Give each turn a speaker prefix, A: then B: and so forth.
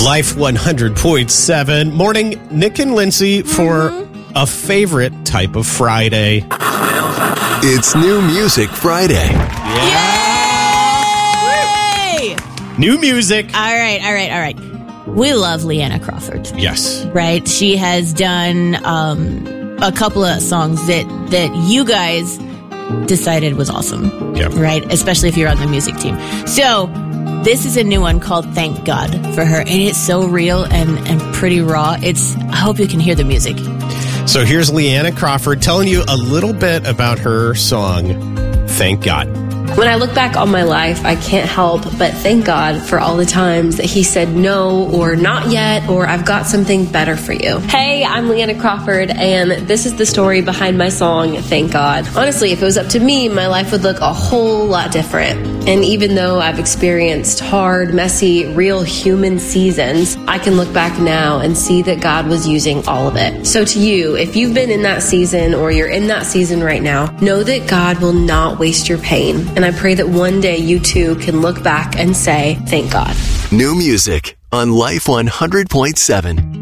A: Life 100.7. Morning, Nick and Lindsay for a favorite type of Friday.
B: It's New Music Friday.
C: Yay!
A: New music.
C: All right. We love Leanna Crawford.
A: Yes.
C: Right? She has done a couple of songs that you guys decided was awesome.
A: Yep.
C: Right? Especially if you're on the music team. So this is a new one called Thank God for her. And it's so real and pretty raw. I hope you can hear the music.
A: So here's Leanna Crawford telling you a little bit about her song, Thank God.
D: When I look back on my life, I can't help but thank God for all the times that He said no, or not yet, or I've got something better for you. Hey, I'm Leanna Crawford, and this is the story behind my song, Thank God. Honestly, if it was up to me, my life would look a whole lot different. And even though I've experienced hard, messy, real human seasons, I can look back now and see that God was using all of it. So to you, if you've been in that season or you're in that season right now, know that God will not waste your pain. And I pray that one day you too can look back and say, thank God.
B: New music on Life 100.7.